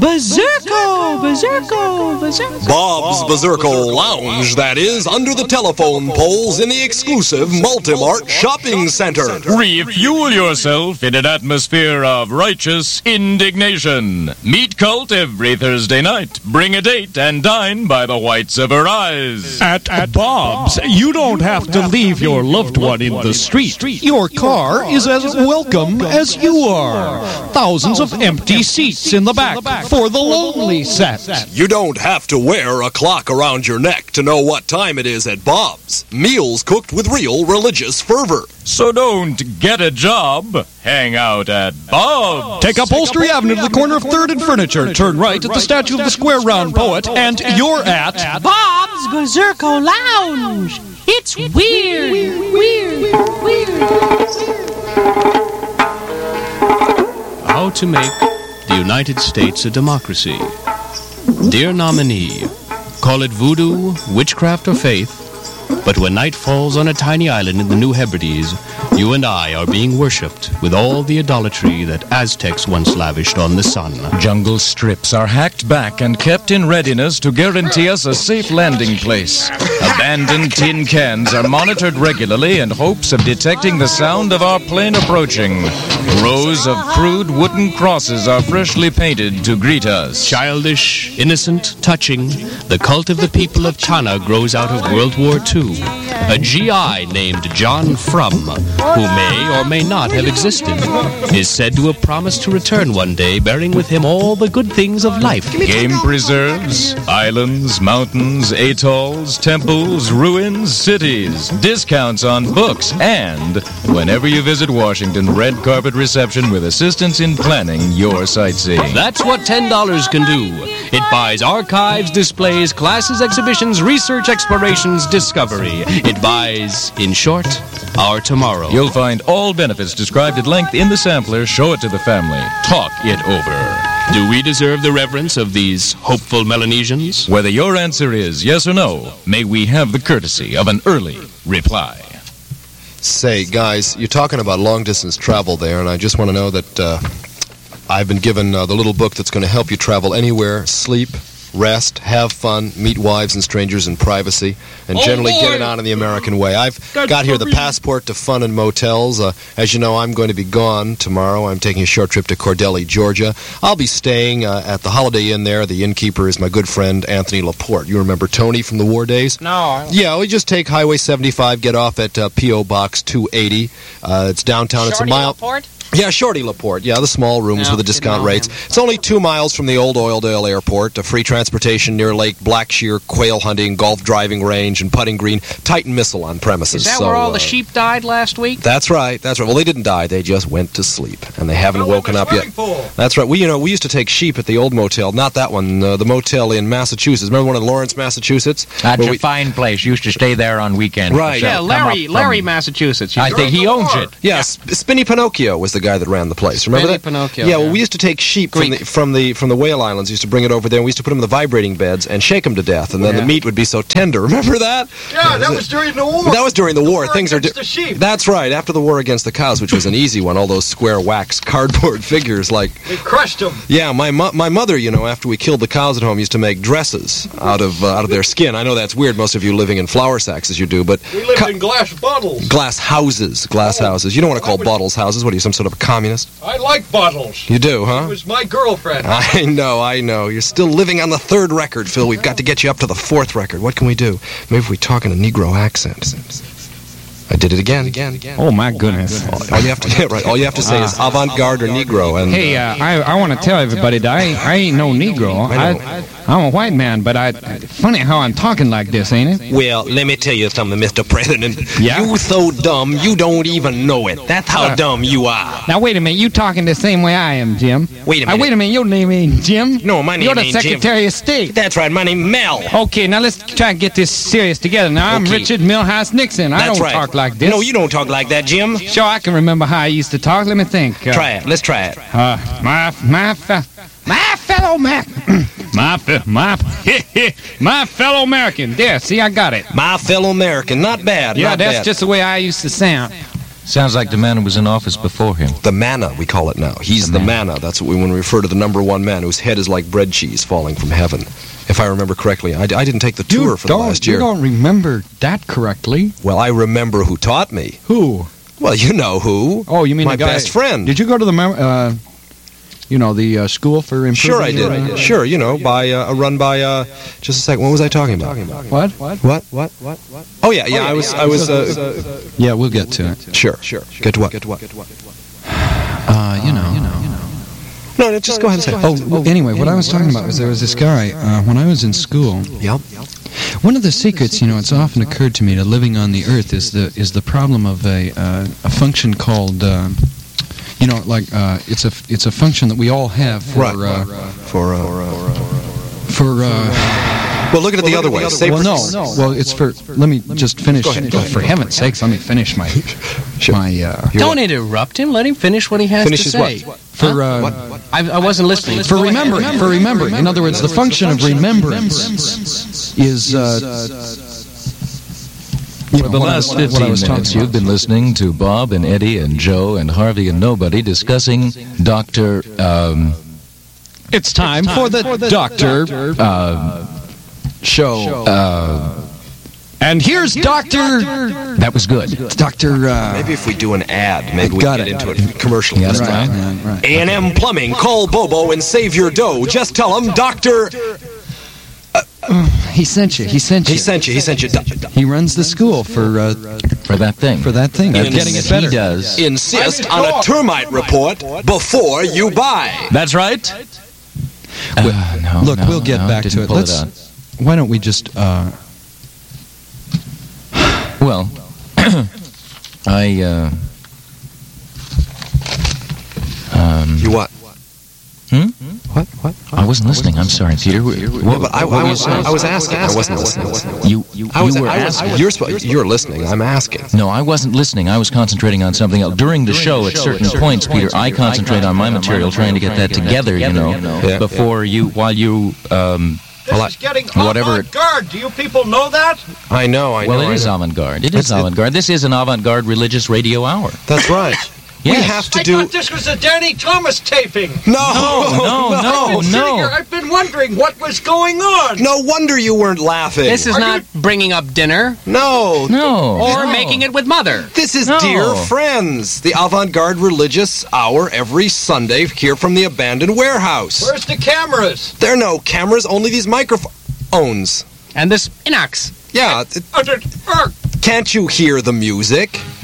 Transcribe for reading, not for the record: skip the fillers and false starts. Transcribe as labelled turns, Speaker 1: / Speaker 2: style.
Speaker 1: Berserko! Berserko! Berserko!
Speaker 2: Bob's Berserko Lounge, that is, under the telephone poles in the exclusive Multimart Shopping Center.
Speaker 3: Refuel yourself in an atmosphere of righteous indignation. Meet Cult every Thursday night. Bring a date and dine by the whites of her eyes.
Speaker 4: At Bob's, you don't have to leave your loved one in the street. Your car is as welcome as you are. Thousands of empty seats in the back for the lonely set.
Speaker 2: You don't have to wear a clock around your neck to know what time it is at Bob's. Meals cooked with real religious fervor.
Speaker 3: So don't get a job. Hang out at Bob's.
Speaker 4: Take Upholstery Avenue to the corner of 3rd and Furniture. Turn right at the statue of the Square Round Poet, and you're at
Speaker 1: Bob's Berserko Lounge. It's weird.
Speaker 5: How to make the United States a democracy. Dear nominee, call it voodoo, witchcraft, or faith, but when night falls on a tiny island in the New Hebrides, you and I are being worshipped with all the idolatry that Aztecs once lavished on the sun.
Speaker 3: Jungle strips are hacked back and kept in readiness to guarantee us a safe landing place. Abandoned tin cans are monitored regularly in hopes of detecting the sound of our plane approaching. Rows of crude wooden crosses are freshly painted to greet us.
Speaker 5: Childish, innocent, touching, the cult of the people of China grows out of World War II. A GI named John Frum, who may or may not have existed, is said to have promised to return one day bearing with him all the good things of life.
Speaker 3: Game preserves, islands, mountains, atolls, temples, ruins, cities, discounts on books, and, whenever you visit Washington, red carpet reception with assistance in planning your sightseeing.
Speaker 5: That's what $10 can do. It buys archives, displays, classes, exhibitions, research, explorations, discovery. It buys, in short, our tomorrow.
Speaker 3: You'll find all benefits described at length in the sampler. Show it to the family. Talk it over.
Speaker 5: Do we deserve the reverence of these hopeful Melanesians?
Speaker 3: Whether your answer is yes or no, may we have the courtesy of an early reply.
Speaker 6: Say, guys, you're talking about long-distance travel there, and I just want to know that I've been given the little book that's going to help you travel anywhere, sleep, rest, have fun, meet wives and strangers in privacy, and generally get it on in the American way. I've got here the passport to fun and motels. As you know, I'm going to be gone tomorrow. I'm taking a short trip to Cordelli, Georgia. I'll be staying at the Holiday Inn there. The innkeeper is my good friend, Anthony Laporte. You remember Tony from the war days?
Speaker 7: No.
Speaker 6: Yeah, we just take Highway 75, get off at P.O. Box 280. It's downtown. It's a mile.
Speaker 7: Laporte?
Speaker 6: Yeah, Shorty Laporte. Yeah, the small rooms with the discount rates. It's only 2 miles from the old Oildale Airport. Free transportation near Lake Blackshear, quail hunting, golf driving range, and putting green. Titan missile on premises.
Speaker 7: Is that where all the sheep died last week?
Speaker 6: That's right. That's right. Well, they didn't die. They just went to sleep, and they haven't woken up yet. That's right. We used to take sheep at the old motel. Not that one. The motel in Massachusetts. Remember one in Lawrence, Massachusetts?
Speaker 8: That's a fine place. Used to stay there on weekends.
Speaker 6: Right.
Speaker 7: Yeah, Larry, Massachusetts.
Speaker 8: I think he owns it.
Speaker 6: Yeah, Spinny Pinocchio was the guy that ran the place. Remember that?
Speaker 7: Pinocchio.
Speaker 6: Yeah, well, we used to take sheep from the Whale Islands. Used to bring it over there, and we used to put them in the vibrating beds and shake them to death, and then the meat would be so tender. Remember that?
Speaker 9: Yeah, that was during the war.
Speaker 6: That was during the war. Things are
Speaker 9: the sheep.
Speaker 6: That's right. After the war against the cows, which was an easy one, all those square wax cardboard figures like.
Speaker 9: We crushed them.
Speaker 6: Yeah, my mother, after we killed the cows at home, used to make dresses out of their skin. I know that's weird. Most of you living in flour sacks as you do, but
Speaker 9: we lived in glass bottles.
Speaker 6: Glass houses. Houses. You don't want to call bottles houses. What are you, some sort of a communist?
Speaker 9: I like bottles.
Speaker 6: You do, huh?
Speaker 9: She was my girlfriend.
Speaker 6: I know. You're still living on the 3rd record, Phil. We've got to get you up to the 4th record. What can we do? Maybe if we talk in a Negro accent. I did it again.
Speaker 10: Oh, my goodness.
Speaker 6: All you have to say is avant-garde or Negro. And,
Speaker 10: hey, I want to tell everybody that I ain't no Negro. I'm a white man, but funny how I'm talking like this, ain't it?
Speaker 11: Well, let me tell you something, Mr. President.
Speaker 10: Yeah?
Speaker 11: You so dumb, you don't even know it. That's how dumb you are.
Speaker 10: Now, wait a minute. You talking the same way I am, Jim.
Speaker 11: Wait a minute.
Speaker 10: Wait a minute. Your name ain't Jim?
Speaker 11: No, my name
Speaker 10: ain't Jim.
Speaker 11: You're
Speaker 10: the Secretary of State.
Speaker 11: That's right. My name's Mel.
Speaker 10: Okay, now let's try and get this serious together. Now, I'm Richard Milhouse Nixon. I don't talk like this.
Speaker 11: No, you don't talk like that, Jim.
Speaker 10: Sure, I can remember how I used to talk. Let me think.
Speaker 11: Try it. Let's try it.
Speaker 10: My fellow American. There, see, I got it.
Speaker 11: My fellow American. Not bad.
Speaker 10: Yeah,
Speaker 11: not
Speaker 10: that's
Speaker 11: bad.
Speaker 10: just the way I used to sound.
Speaker 3: Sounds like the man who was in office before him.
Speaker 6: The manna, we call it now. He's the manna. That's what we when we refer to the number one man whose head is like bread cheese falling from heaven. If I remember correctly. I didn't take the tour for the last year.
Speaker 10: You don't remember that correctly.
Speaker 6: Well, I remember who taught me.
Speaker 10: Who?
Speaker 6: Well, you know who.
Speaker 10: Oh, you mean
Speaker 6: my
Speaker 10: the guy,
Speaker 6: best friend.
Speaker 10: Did you go to the school for improving?
Speaker 6: Sure I did. Sure, run by just a second. What was I talking about? What? Oh yeah, I was
Speaker 10: yeah, we'll get to it.
Speaker 6: Sure. Get to what? No, just go ahead and say it.
Speaker 10: Oh, anyway, what I was talking about was there was this guy when I was in school.
Speaker 6: Yep.
Speaker 10: One of the secrets, it's often occurred to me to living on the earth is the problem of a function called it's a function that we all have for
Speaker 6: well, look at it the other way.
Speaker 10: Well, it's for. Let me just finish. For heaven's sakes, let me finish my.
Speaker 7: Don't interrupt him. Let him finish what he has to say.
Speaker 6: What?
Speaker 10: For
Speaker 7: I wasn't listening.
Speaker 10: For remembering. In other words, the function of remembrance is.
Speaker 3: For the last 15 minutes, you've been listening to Bob and Eddie and Joe and Harvey and Nobody discussing Dr.
Speaker 4: It's time for the Doctor
Speaker 3: show.
Speaker 4: And here's Dr.
Speaker 3: That was good.
Speaker 10: Dr.
Speaker 6: Maybe if we do an ad, maybe we get into it commercial this time.
Speaker 10: Right.
Speaker 2: A&M Plumbing. Call Bobo and save your dough. Just tell him Dr.
Speaker 10: He sent you.
Speaker 6: He sent you.
Speaker 10: He runs the school for
Speaker 3: that thing.
Speaker 10: Getting it better.
Speaker 3: He does.
Speaker 2: Insist on a termite report before you buy.
Speaker 3: That's right.
Speaker 10: We'll get back to it. Why don't we just...
Speaker 3: Well,
Speaker 6: You what? What?
Speaker 3: I wasn't listening. I'm sorry, Peter.
Speaker 6: I was asking. I wasn't listening.
Speaker 3: You were asking.
Speaker 6: You're listening. I'm asking.
Speaker 3: No, I wasn't listening. I was concentrating on something else. During the show, at certain points, Peter, I concentrate on my material, trying to get that together, before you, while you,
Speaker 9: This is getting avant-garde. Do you people know that?
Speaker 6: I know.
Speaker 3: Well, it is avant-garde. It is avant-garde. This is an avant-garde religious radio hour.
Speaker 6: That's right.
Speaker 3: Yes.
Speaker 6: We have to
Speaker 9: I thought this was a Danny Thomas taping.
Speaker 3: No.
Speaker 9: I've been wondering what was going on.
Speaker 6: No wonder you weren't laughing.
Speaker 7: This is not bringing up dinner.
Speaker 6: No.
Speaker 7: Or making it with Mother.
Speaker 6: This is Dear Friends, the avant-garde religious hour every Sunday here from the abandoned warehouse.
Speaker 9: Where's the cameras?
Speaker 6: There are no cameras, only these microphones.
Speaker 7: And this Inox.
Speaker 6: Yeah. Can't you hear the music?